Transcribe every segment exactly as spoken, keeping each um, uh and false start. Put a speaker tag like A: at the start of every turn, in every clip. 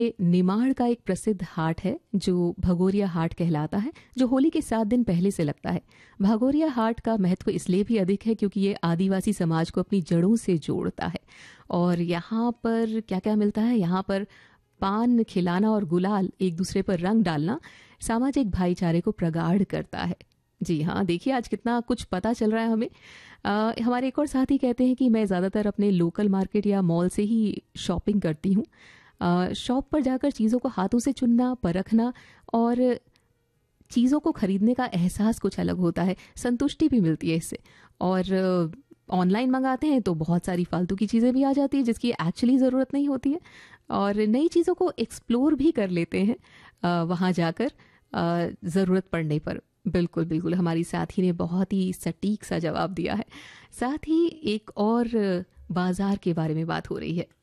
A: ये निमाड़ का एक प्रसिद्ध हाट है जो भगोरिया हाट कहलाता है, जो होली के सात दिन पहले से लगता है। भगोरिया हाट का महत्व इसलिए भी अधिक है क्योंकि ये आदिवासी समाज को अपनी जड़ों से जोड़ता है। और यहाँ पर क्या क्या मिलता है, यहाँ पर पान खिलाना और गुलाल, एक दूसरे पर रंग डालना सामाजिक भाईचारे को प्रगाढ़ करता है। जी हाँ, देखिए आज कितना कुछ पता चल रहा है हमें। आ, हमारे एक और साथी कहते हैं कि मैं ज़्यादातर अपने लोकल मार्केट या मॉल से ही शॉपिंग करती हूँ। शॉप पर जाकर चीज़ों को हाथों से चुनना, परखना और चीज़ों को खरीदने का एहसास कुछ अलग होता है, संतुष्टि भी मिलती है इससे। और ऑनलाइन मंगाते हैं तो बहुत सारी फालतू की चीज़ें भी आ जाती है जिसकी एक्चुअली ज़रूरत नहीं होती है, और नई चीज़ों को एक्सप्लोर भी कर लेते हैं वहाँ जाकर ज़रूरत पड़ने पर। बिल्कुल बिल्कुल, हमारी साथी ने बहुत ही सटीक सा जवाब दिया है। साथ ही एक और बाजार के बारे में बात हो रही है।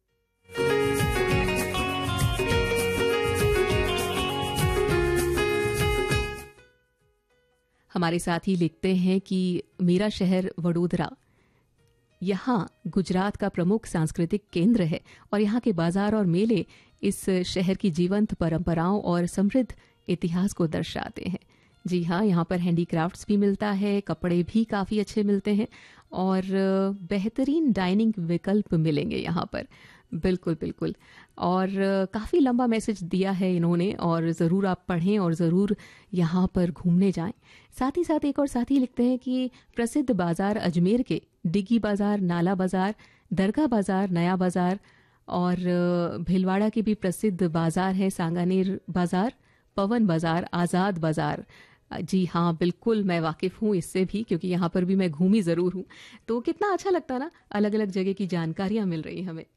A: हमारे साथी लिखते हैं कि मेरा शहर वडोदरा यहाँ गुजरात का प्रमुख सांस्कृतिक केंद्र है और यहाँ के बाजार और मेले इस शहर की जीवंत परंपराओं और समृद्ध इतिहास को दर्शाते हैं। जी हाँ, यहाँ पर हैंडीक्राफ्ट्स भी मिलता है, कपड़े भी काफ़ी अच्छे मिलते हैं और बेहतरीन डाइनिंग विकल्प मिलेंगे यहाँ पर। बिल्कुल बिल्कुल, और काफ़ी लंबा मैसेज दिया है इन्होंने और ज़रूर आप पढ़ें और ज़रूर यहाँ पर घूमने जाएं। साथ ही साथ एक और साथी लिखते हैं कि प्रसिद्ध बाज़ार अजमेर के डिग्गी बाज़ार, नाला बाज़ार, दरगाह बाज़ार, नया बाज़ार और भीलवाड़ा के भी प्रसिद्ध बाज़ार है सांगानेर बाज़ार, पवन बाज़ार, आज़ाद बाज़ार। जी हाँ, बिल्कुल मैं वाकिफ़ हूँ इससे भी क्योंकि यहाँ पर भी मैं घूमी ज़रूर हूँ। तो कितना अच्छा लगता है ना, अलग अलग जगह की जानकारियाँ मिल रही हमें।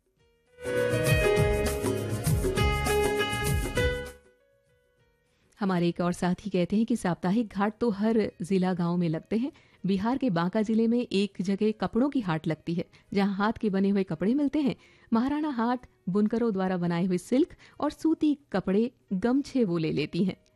A: हमारे एक और साथी कहते हैं कि साप्ताहिक घाट तो हर जिला गांव में लगते हैं। बिहार के बांका जिले में एक जगह कपड़ों की हाट लगती है जहां हाथ के बने हुए कपड़े मिलते हैं। महाराणा हाट बुनकरों द्वारा बनाए हुए सिल्क और सूती कपड़े, गमछे वो ले लेती हैं।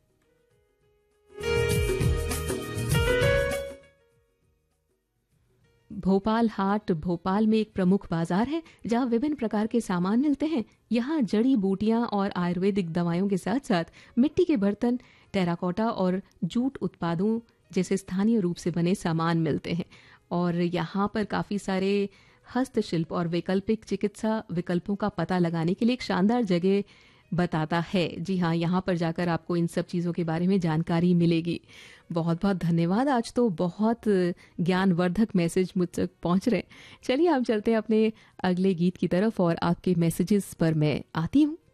A: भोपाल हाट भोपाल में एक प्रमुख बाजार है जहां विभिन्न प्रकार के सामान मिलते हैं। यहाँ जड़ी बूटियां और आयुर्वेदिक दवाइयों के साथ साथ मिट्टी के बर्तन, टेराकोटा और जूट उत्पादों जैसे स्थानीय रूप से बने सामान मिलते हैं। और यहाँ पर काफ़ी सारे हस्तशिल्प और वैकल्पिक चिकित्सा विकल्पों का पता लगाने के लिए एक शानदार जगह बताता है। जी हाँ, यहाँ पर जाकर आपको इन सब चीज़ों के बारे में जानकारी मिलेगी। बहुत बहुत धन्यवाद, आज तो बहुत ज्ञानवर्धक मैसेज मुझ तक पहुँच रहे हैं। चलिए हम चलते हैं अपने अगले गीत की तरफ और आपके मैसेजेस पर मैं आती हूँ।